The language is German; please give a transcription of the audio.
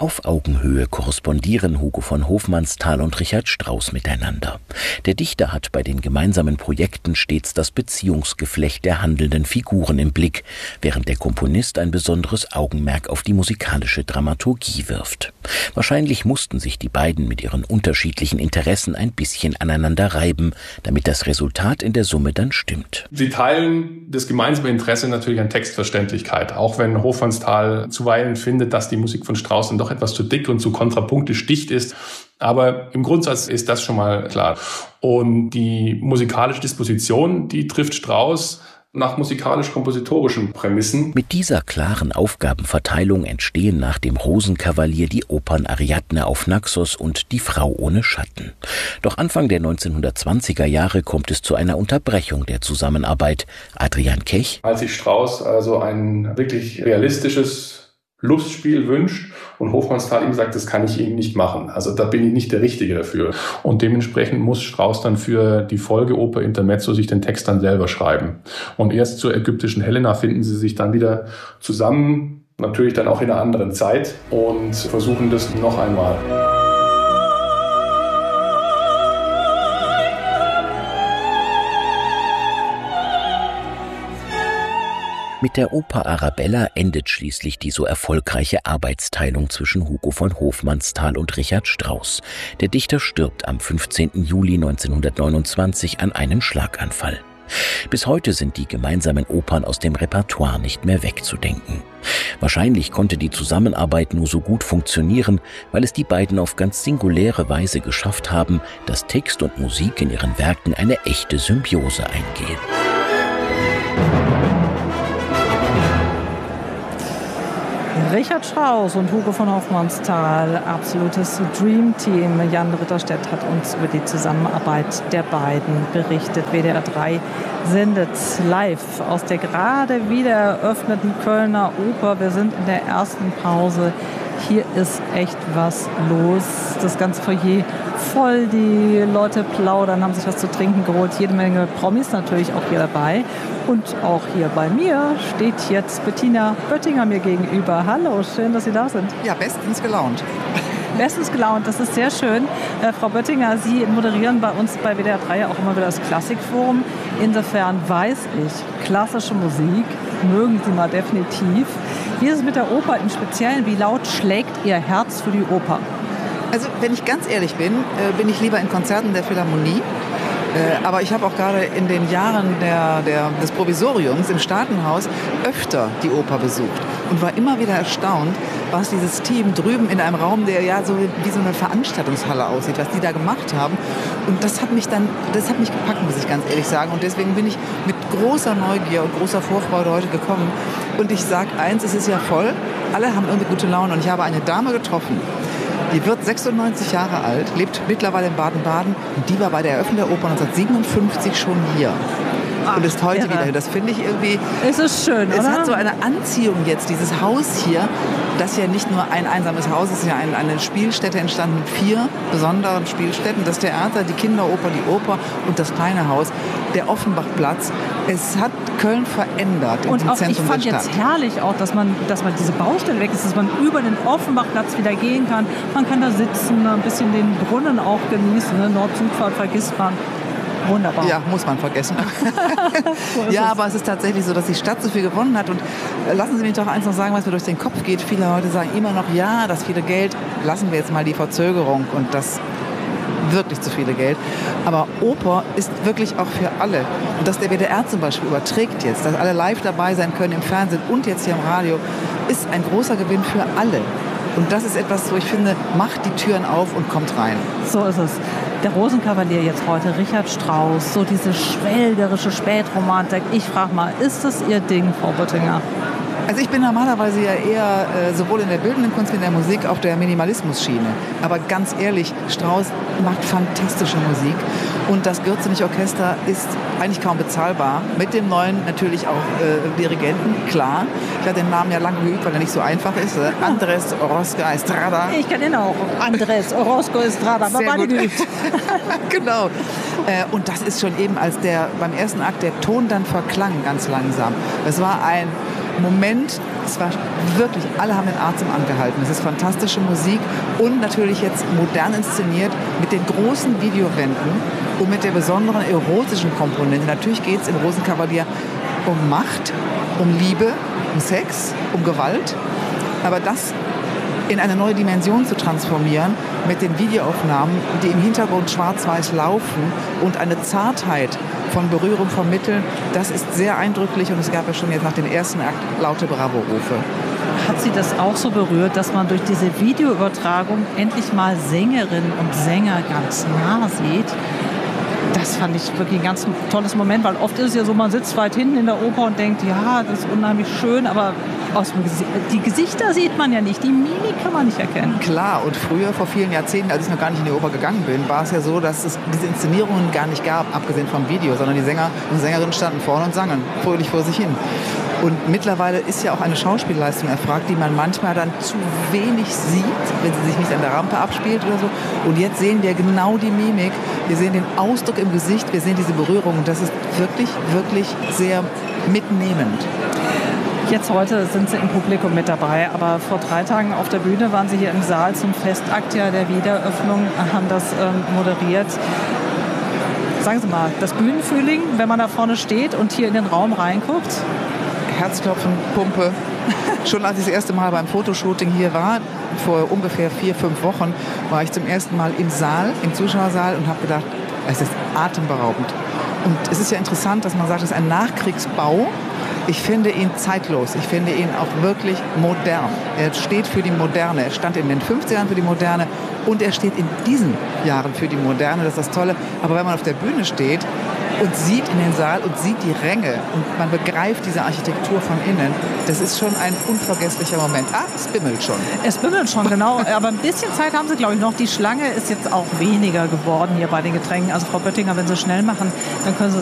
Auf Augenhöhe korrespondieren Hugo von Hofmannsthal und Richard Strauss miteinander. Der Dichter hat bei den gemeinsamen Projekten stets das Beziehungsgeflecht der handelnden Figuren im Blick, während der Komponist ein besonderes Augenmerk auf die musikalische Dramaturgie wirft. Wahrscheinlich mussten sich die beiden mit ihren unterschiedlichen Interessen ein bisschen aneinander reiben, damit das Resultat in der Summe dann stimmt. Sie teilen das gemeinsame Interesse natürlich an Textverständlichkeit, auch wenn Hofmannsthal zuweilen findet, dass die Musik von Strauss dann doch etwas zu dick und zu kontrapunktisch dicht ist. Aber im Grundsatz ist das schon mal klar. Und die musikalische Disposition, die trifft Strauss nach musikalisch-kompositorischen Prämissen. Mit dieser klaren Aufgabenverteilung entstehen nach dem Rosenkavalier die Opern Ariadne auf Naxos und Die Frau ohne Schatten. Doch Anfang der 1920er Jahre kommt es zu einer Unterbrechung der Zusammenarbeit. Adrian Kech: Als sich Strauss also ein wirklich realistisches Lustspiel wünscht und Hofmannsthal ihm sagt, das kann ich Ihnen nicht machen. Also da bin ich nicht der Richtige dafür. Und dementsprechend muss Strauss dann für die Folgeoper Intermezzo sich den Text dann selber schreiben. Und erst zur ägyptischen Helena finden sie sich dann wieder zusammen, natürlich dann auch in einer anderen Zeit, und versuchen das noch einmal. Mit der Oper Arabella endet schließlich die so erfolgreiche Arbeitsteilung zwischen Hugo von Hofmannsthal und Richard Strauss. Der Dichter stirbt am 15. Juli 1929 an einem Schlaganfall. Bis heute sind die gemeinsamen Opern aus dem Repertoire nicht mehr wegzudenken. Wahrscheinlich konnte die Zusammenarbeit nur so gut funktionieren, weil es die beiden auf ganz singuläre Weise geschafft haben, dass Text und Musik in ihren Werken eine echte Symbiose eingehen. Richard Strauss und Hugo von Hofmannsthal, absolutes Dream-Team. Jan Ritterstedt hat uns über die Zusammenarbeit der beiden berichtet. WDR 3 sendet live aus der gerade wieder eröffneten Kölner Oper. Wir sind in der ersten Pause. Hier ist echt was los. Das ganze Foyer voll, die Leute plaudern, haben sich was zu trinken geholt. Jede Menge Promis natürlich auch hier dabei. Und auch hier bei mir steht jetzt Bettina Böttinger mir gegenüber. Hallo, schön, dass Sie da sind. Ja, bestens gelaunt. Bestens gelaunt, das ist sehr schön. Frau Böttinger, Sie moderieren bei uns bei WDR 3 auch immer wieder das Klassikforum. Insofern weiß ich, klassische Musik mögen Sie mal definitiv. Wie ist es mit der Oper im Speziellen? Wie laut schlägt Ihr Herz für die Oper? Also, wenn ich ganz ehrlich bin, bin ich lieber in Konzerten der Philharmonie. Aber ich habe auch gerade in den Jahren des Provisoriums im Staatenhaus öfter die Oper besucht und war immer wieder erstaunt, was dieses Team drüben in einem Raum, der ja so wie so eine Veranstaltungshalle aussieht, was die da gemacht haben. Und das hat mich gepackt, muss ich ganz ehrlich sagen. Und deswegen bin ich mit großer Neugier und großer Vorfreude heute gekommen. Und ich sage eins, es ist ja voll, alle haben irgendwie gute Laune. Und ich habe eine Dame getroffen, die wird 96 Jahre alt, lebt mittlerweile in Baden-Baden und die war bei der Eröffnung der Oper 1957 schon hier. Und ist heute wieder hier. Das finde ich irgendwie... Es ist schön, oder? Es hat so eine Anziehung jetzt, dieses Haus hier, das ja nicht nur ein einsames Haus ist, ja eine Spielstätte entstanden mit 4 besonderen Spielstätten. Das Theater, die Kinderoper, die Oper und das kleine Haus, der Offenbachplatz. Es hat Köln verändert im Zentrum der Stadt. Und ich fand jetzt herrlich auch, dass man diese Baustelle weg ist, dass man über den Offenbachplatz wieder gehen kann. Man kann da sitzen, ein bisschen den Brunnen auch genießen. Ne? Nord-Süd-Fahrt vergisst man. Wunderbar. Ja, muss man vergessen. Ja, aber es ist tatsächlich so, dass die Stadt so viel gewonnen hat. Und lassen Sie mich doch eins noch sagen, was mir durch den Kopf geht. Viele Leute sagen immer noch, ja, das viele Geld, lassen wir jetzt mal die Verzögerung und das wirklich zu viele Geld. Aber Oper ist wirklich auch für alle. Und dass der WDR zum Beispiel überträgt jetzt, dass alle live dabei sein können im Fernsehen und jetzt hier im Radio, ist ein großer Gewinn für alle. Und das ist etwas, wo ich finde, macht die Türen auf und kommt rein. So ist es. Der Rosenkavalier jetzt heute, Richard Strauss, so diese schwelgerische Spätromantik. Ich frage mal, ist das Ihr Ding, Frau Böttinger? Also ich bin normalerweise ja eher sowohl in der bildenden Kunst wie in der Musik auf der Minimalismus-Schiene. Aber ganz ehrlich, Strauss macht fantastische Musik. Und das Gürzenich-Orchester ist eigentlich kaum bezahlbar. Mit dem neuen natürlich auch Dirigenten, klar. Ich habe den Namen ja lange geübt, weil er nicht so einfach ist. Andrés Orozco Estrada. Ich kenne ihn auch. Andrés Orozco Estrada. Aber war geübt. Genau. Und das ist schon eben, als beim ersten Akt der Ton dann verklang, ganz langsam. Das war ein Moment, Es war wirklich, alle haben den Atem angehalten. Es ist fantastische Musik und natürlich jetzt modern inszeniert mit den großen Videowänden und mit der besonderen erotischen Komponente. Natürlich geht es in Rosenkavalier um Macht, um Liebe, um Sex, um Gewalt. Aber das in eine neue Dimension zu transformieren mit den Videoaufnahmen, die im Hintergrund schwarz-weiß laufen und eine Zartheit von Berührung vermitteln, das ist sehr eindrücklich und es gab ja schon jetzt nach dem ersten Akt laute Bravo-Rufe. Hat Sie das auch so berührt, dass man durch diese Videoübertragung endlich mal Sängerinnen und Sänger ganz nah sieht? Das fand ich wirklich ein ganz tolles Moment, weil oft ist es ja so, man sitzt weit hinten in der Oper und denkt, ja, das ist unheimlich schön, aber die Gesichter sieht man ja nicht, die Mimik kann man nicht erkennen. Klar, und früher, vor vielen Jahrzehnten, als ich noch gar nicht in die Oper gegangen bin, war es ja so, dass es diese Inszenierungen gar nicht gab, abgesehen vom Video, sondern die Sänger und Sängerinnen standen vorne und sangen fröhlich vor sich hin. Und mittlerweile ist ja auch eine Schauspielleistung erfragt, die man manchmal dann zu wenig sieht, wenn sie sich nicht an der Rampe abspielt oder so. Und jetzt sehen wir genau die Mimik, wir sehen den Ausdruck im Gesicht, wir sehen diese Berührung. Und das ist wirklich, wirklich sehr mitnehmend. Jetzt heute sind Sie im Publikum mit dabei, aber vor 3 Tagen auf der Bühne waren Sie hier im Saal zum Festakt der Wiedereröffnung, haben das moderiert. Sagen Sie mal, das Bühnenfeeling, wenn man da vorne steht und hier in den Raum reinguckt? Herzklopfen, Pumpe. Schon als ich das erste Mal beim Fotoshooting hier war, vor ungefähr 4-5 Wochen, war ich zum ersten Mal im Saal, im Zuschauersaal und habe gedacht, es ist atemberaubend. Und es ist ja interessant, dass man sagt, es ist ein Nachkriegsbau. Ich finde ihn zeitlos. Ich finde ihn auch wirklich modern. Er steht für die Moderne. Er stand in den 50ern für die Moderne und er steht in diesen Jahren für die Moderne. Das ist das Tolle. Aber wenn man auf der Bühne steht und sieht in den Saal und sieht die Ränge und man begreift diese Architektur von innen, das ist schon ein unvergesslicher Moment. Ah, es bimmelt schon. Es bimmelt schon, genau. Aber ein bisschen Zeit haben Sie, glaube ich, noch. Die Schlange ist jetzt auch weniger geworden hier bei den Getränken. Also Frau Böttinger, wenn Sie schnell machen, dann können Sie